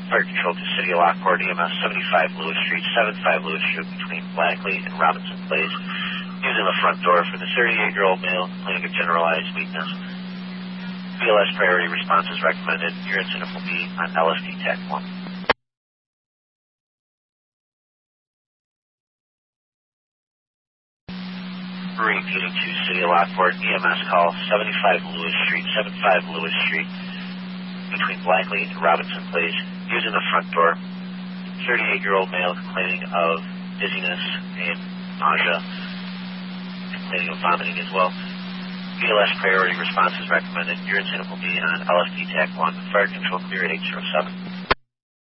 Fire Control to City of Lockport, EMS 75 Lewis Street, 75 Lewis Street between Blackley and Robinson Place. Using the front door for the 38-year-old male complaining of generalized weakness. BLS priority response is recommended. Your incident will be on LSD TAC 1. Repeating to City of Lockport, EMS call 75 Lewis Street, 75 Lewis Street between Blackley and Robinson Place. Using the front door, 38-year-old male complaining of dizziness and nausea, complaining of vomiting as well. BLS priority response is recommended. Your incident will be on LSD TAC 1. Fire Control clear at 807.